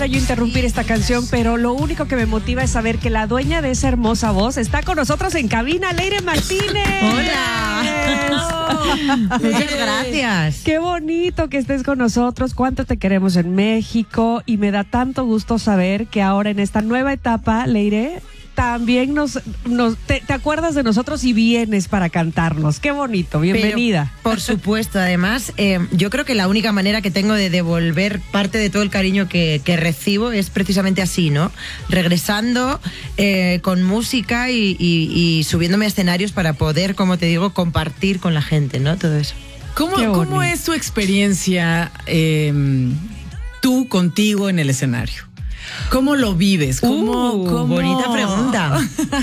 Yo interrumpir esta canción, pero lo único que me motiva es saber que la dueña de esa hermosa voz está con nosotros en cabina, Leire Martínez. ¡Hola! Muchas gracias. Qué bonito que estés con nosotros, cuánto te queremos en México y me da tanto gusto saber que ahora en esta nueva etapa, Leire, también te acuerdas de nosotros y vienes para cantarnos. Qué bonito, bienvenida. Pero, por supuesto, además, yo creo que la única manera que tengo de devolver parte de todo el cariño que recibo es precisamente así, ¿no? Regresando con música y subiéndome a escenarios para poder, como te digo, compartir con la gente, ¿no? Todo eso. ¿Cómo es tu experiencia tú contigo en el escenario? ¿Cómo lo vives? ¿Cómo? Bonita pregunta.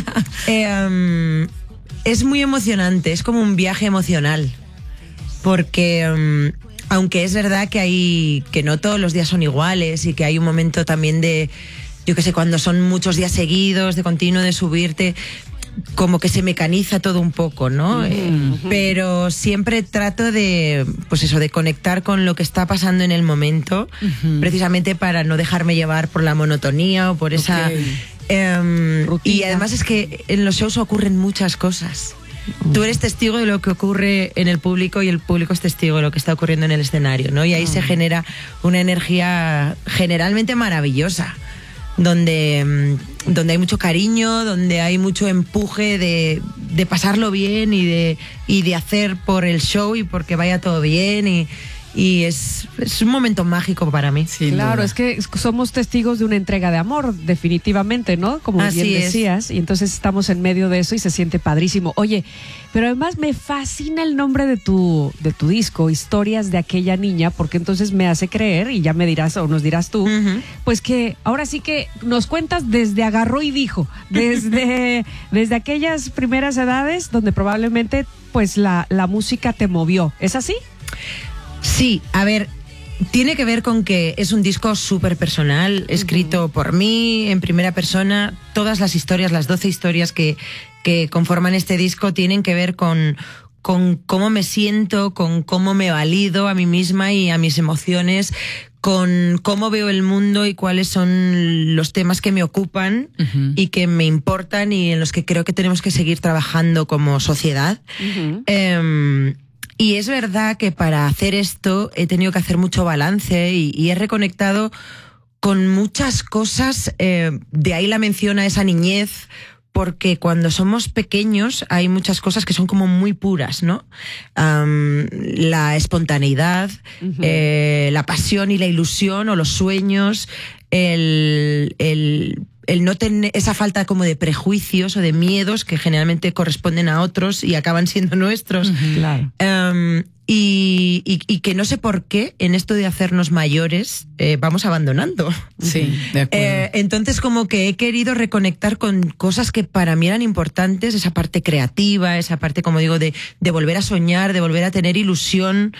Es muy emocionante, es como un viaje emocional. Porque aunque es verdad que no todos los días son iguales y que hay un momento también de, yo qué sé, cuando son muchos días seguidos, de continuo, de subirte, como que se mecaniza todo un poco, ¿no? Pero siempre trato de, pues eso, de conectar con lo que está pasando en el momento, precisamente para no dejarme llevar por la monotonía o por esa... y además es que en los shows ocurren muchas cosas. Tú eres testigo de lo que ocurre en el público y el público es testigo de lo que está ocurriendo en el escenario, ¿no? Y ahí se genera una energía generalmente maravillosa. Donde hay mucho cariño, donde hay mucho empuje de pasarlo bien y de hacer por el show y porque vaya todo bien y es un momento mágico para mí. Sí, claro, es que somos testigos de una entrega de amor, definitivamente, ¿no? Como Así bien decías, y entonces estamos en medio de eso y se siente padrísimo. Oye, pero además me fascina el nombre de tu disco, Historias de aquella niña, porque entonces me hace creer, y ya me dirás o nos dirás tú, pues que ahora sí que nos cuentas desde agarró y dijo, desde aquellas primeras edades donde probablemente pues la música te movió. ¿Es así? Sí, a ver, tiene que ver con que es un disco súper personal, escrito por mí, en primera persona. Todas las historias, las 12 historias que conforman este disco tienen que ver con cómo me siento, con cómo me valido a mí misma y a mis emociones, con cómo veo el mundo y cuáles son los temas que me ocupan y que me importan y en los que creo que tenemos que seguir trabajando como sociedad. Y es verdad que para hacer esto he tenido que hacer mucho balance y he reconectado con muchas cosas, de ahí la mención a esa niñez, porque cuando somos pequeños hay muchas cosas que son como muy puras, ¿no? La espontaneidad, la pasión y la ilusión o los sueños, el no tener esa falta como de prejuicios o de miedos que generalmente corresponden a otros y acaban siendo nuestros. Claro. Y que no sé por qué en esto de hacernos mayores vamos abandonando. Sí, de acuerdo. Entonces como que he querido reconectar con cosas que para mí eran importantes, esa parte creativa, esa parte, como digo, de volver a soñar, de volver a tener ilusión,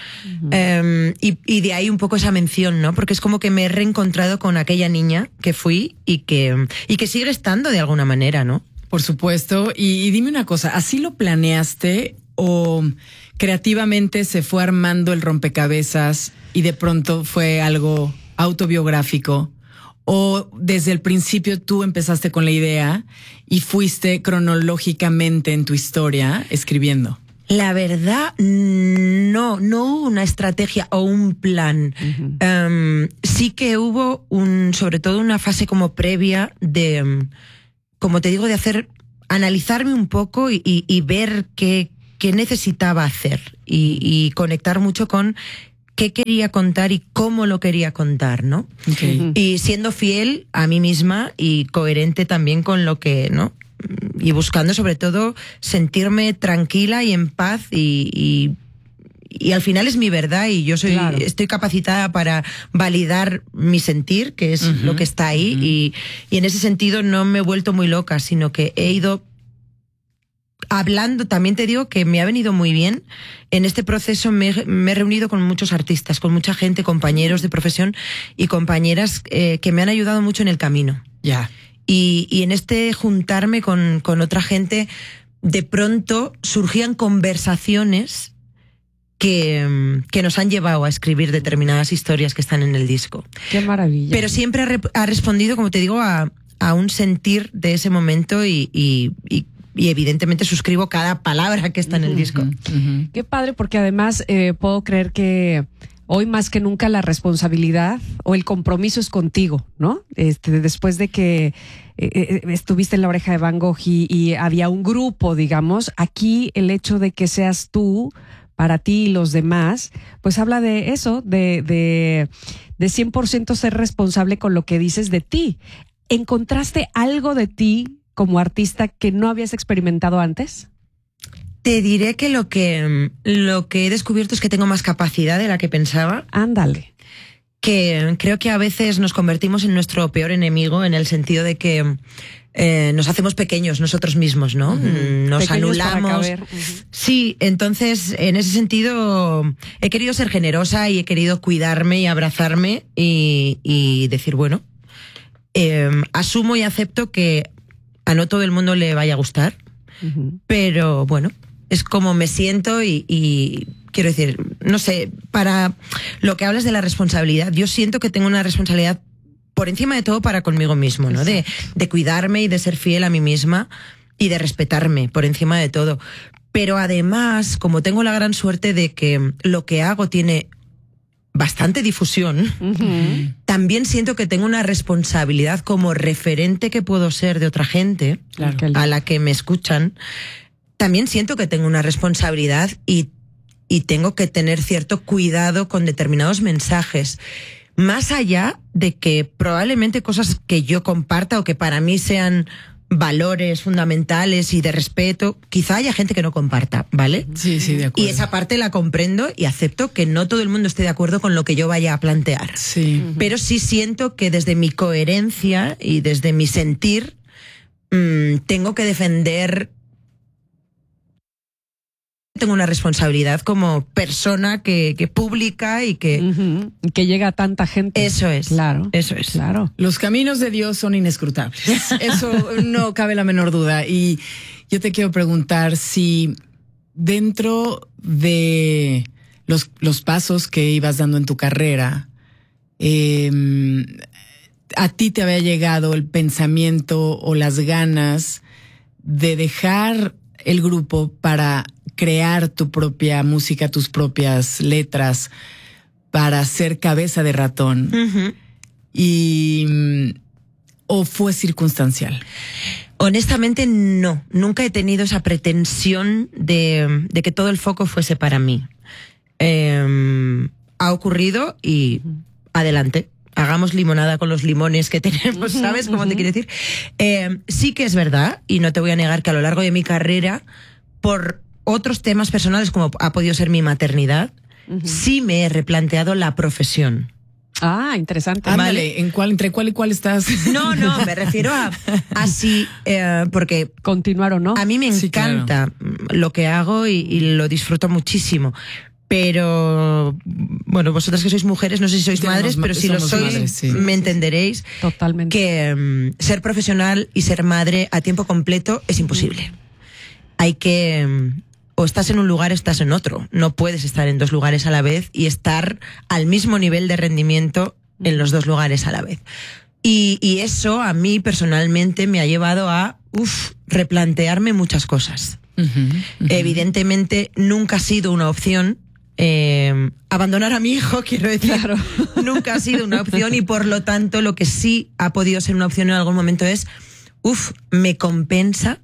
y de ahí un poco esa mención, ¿no? Porque es como que me he reencontrado con aquella niña que fui y que sigue estando de alguna manera, ¿no? Por supuesto. Y dime una cosa, ¿así lo planeaste o creativamente se fue armando el rompecabezas y de pronto fue algo autobiográfico? ¿O desde el principio tú empezaste con la idea y fuiste cronológicamente en tu historia escribiendo? La verdad, no hubo una estrategia o un plan. Sí que hubo sobre todo una fase como previa de, como te digo, de analizarme un poco y ver qué necesitaba hacer y conectar mucho con qué quería contar y cómo lo quería contar, ¿no? Okay. Y siendo fiel a mí misma y coherente también con lo que, ¿no? Y buscando sobre todo sentirme tranquila y en paz y al final es mi verdad y yo estoy capacitada para validar mi sentir, que es lo que está ahí, y en ese sentido no me he vuelto muy loca, sino que he ido hablando. También te digo que me ha venido muy bien. En este proceso me he reunido con muchos artistas, con mucha gente, compañeros de profesión y compañeras que me han ayudado mucho en el camino. Ya. Y en este juntarme con otra gente, de pronto surgían conversaciones que nos han llevado a escribir determinadas historias que están en el disco. Qué maravilla. Pero siempre ha respondido, como te digo, a un sentir de ese momento y evidentemente suscribo cada palabra que está en el disco. Qué padre, porque además puedo creer que hoy más que nunca la responsabilidad o el compromiso es contigo, ¿no? Después de que estuviste en La Oreja de Van Gogh y había un grupo, digamos, aquí el hecho de que seas tú, para ti y los demás, pues habla de eso, de 100% ser responsable con lo que dices de ti. ¿Encontraste algo de ti como artista que no habías experimentado antes? Te diré que lo que he descubierto es que tengo más capacidad de la que pensaba. Ándale. Que creo que a veces nos convertimos en nuestro peor enemigo, en el sentido de que nos hacemos pequeños nosotros mismos, ¿no? Nos Pequeños anulamos. para caber. Sí, entonces en ese sentido he querido ser generosa y he querido cuidarme y abrazarme y decir, bueno, asumo y acepto que a no todo el mundo le vaya a gustar, pero bueno, es como me siento y quiero decir, no sé, para lo que hablas de la responsabilidad, yo siento que tengo una responsabilidad por encima de todo para conmigo mismo, ¿no? De cuidarme y de ser fiel a mí misma y de respetarme por encima de todo. Pero además, como tengo la gran suerte de que lo que hago tiene bastante difusión, también siento que tengo una responsabilidad como referente que puedo ser de otra gente, Claro. a la que me escuchan. También siento que tengo una responsabilidad y tengo que tener cierto cuidado con determinados mensajes. Más allá de que probablemente cosas que yo comparta o que para mí sean valores fundamentales y de respeto, quizá haya gente que no comparta, ¿vale? Sí, de acuerdo. Y esa parte la comprendo y acepto que no todo el mundo esté de acuerdo con lo que yo vaya a plantear. Sí. Pero sí siento que desde mi coherencia y desde mi sentir tengo que defender. Tengo una responsabilidad como persona que publica y que... Que llega a tanta gente. Eso es. Claro. Eso es. Claro. Los caminos de Dios son inescrutables. Eso no cabe la menor duda. Y yo te quiero preguntar si dentro de los pasos que ibas dando en tu carrera, a ti te había llegado el pensamiento o las ganas de dejar el grupo para crear tu propia música, tus propias letras, para ser cabeza de ratón. ¿O fue circunstancial? Honestamente, no. Nunca he tenido esa pretensión de que todo el foco fuese para mí. Ha ocurrido y adelante. Hagamos limonada con los limones que tenemos, ¿sabes cómo te quiero decir? Sí que es verdad, y no te voy a negar que a lo largo de mi carrera, por otros temas personales, como ha podido ser mi maternidad, sí me he replanteado la profesión. Ah, interesante. Ándale, ¿entre cuál y cuál estás? No, me refiero a así, porque Continuar o no. a mí me encanta lo que hago y lo disfruto muchísimo. Pero, bueno, vosotras que sois mujeres, no sé si sois madres, pero si lo sois, madres, sí. me entenderéis. Totalmente. Que ser profesional y ser madre a tiempo completo es imposible. Hay que... o estás en un lugar o estás en otro. No puedes estar en dos lugares a la vez y estar al mismo nivel de rendimiento en los dos lugares a la vez. Y eso a mí personalmente me ha llevado a replantearme muchas cosas. Evidentemente nunca ha sido una opción abandonar a mi hijo, quiero decir. Claro. Nunca ha sido una opción y por lo tanto lo que sí ha podido ser una opción en algún momento es me compensa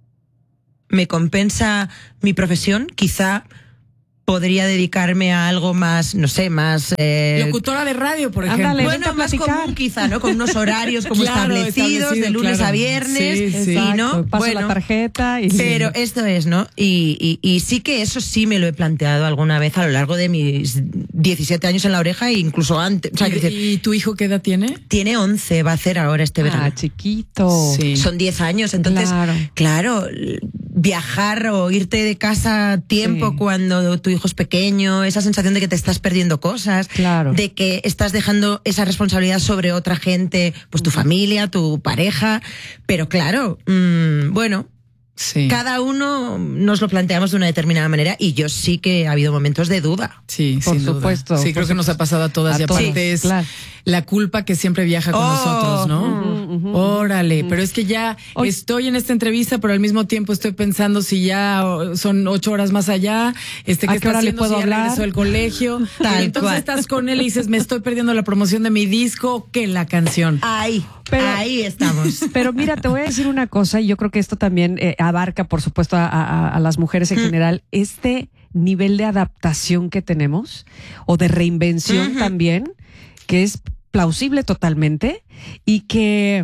mi profesión, quizá podría dedicarme a algo más, no sé, más... Locutora de radio, por ejemplo. Ándale, bueno, vente a más platicar. común quizá, ¿no? Con unos horarios como Claro, establecidos, de lunes claro. a viernes, Sí, y ¿no? Paso la tarjeta y... Pero esto es, ¿no? Y sí que eso sí me lo he planteado alguna vez a lo largo de mis 17 años en La Oreja e incluso antes. O sea, quiero decir, ¿Y tu hijo qué edad tiene? tiene 11, va a hacer ahora este verano. Ah, chiquito. Sí. Son 10 años, entonces, claro, viajar o irte de casa a tiempo Sí. cuando tu hijo es pequeño, esa sensación de que te estás perdiendo cosas, Claro. de que estás dejando esa responsabilidad sobre otra gente, pues tu familia, tu pareja, pero claro, bueno, Sí. Cada uno nos lo planteamos de una determinada manera y yo sí que ha habido momentos de duda. Sí, Por sin duda. supuesto, Sí, por creo que nos ha pasado a todas. A Y aparte todos, es claro. la culpa que siempre viaja con nosotros, ¿no? Órale, pero es que ya estoy en esta entrevista, pero al mismo tiempo estoy pensando si ya son 8 horas más allá, ¿qué ¿A qué está hora le haciendo? puedo Si ya hablar? regresó al colegio. Tal Y entonces cual. estás con él y dices, me estoy perdiendo la promoción de mi disco, que la canción. Ahí, Pero- ahí estamos. Pero mira, te voy a decir una cosa, y yo creo que esto también abarca, por supuesto, a las mujeres en general, este nivel de adaptación que tenemos, o de reinvención también, que es plausible totalmente, y que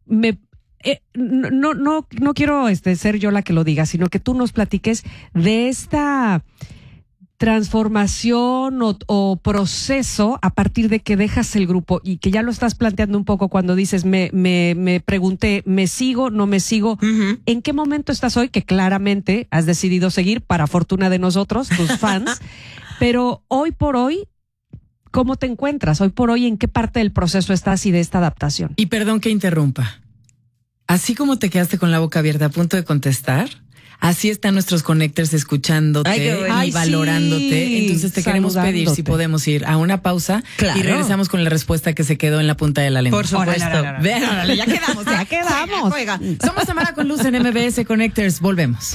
no quiero ser yo la que lo diga, sino que tú nos platiques de esta transformación o proceso a partir de que dejas el grupo, y que ya lo estás planteando un poco cuando dices, me pregunté, ¿me sigo, no me sigo? ¿En qué momento estás hoy? Que claramente has decidido seguir, para fortuna de nosotros, tus fans, pero hoy por hoy, ¿cómo te encuentras? Hoy por hoy, ¿en qué parte del proceso estás y de esta adaptación? Y perdón que interrumpa. Así como te quedaste con la boca abierta a punto de contestar, así están nuestros connectors escuchándote Ay, qué bueno. y Ay, valorándote. sí, Entonces te queremos pedir si saludándote. podemos ir a una pausa Claro. y regresamos con la respuesta que se quedó en la punta de la lengua. Por supuesto. Ven, órale, ya quedamos. Ya quedamos. Juega. Somos Tamara con Luz en MBS Connectors. Volvemos.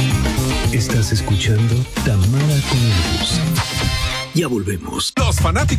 Estás escuchando Tamara con Luz. Ya volvemos. Los fanáticos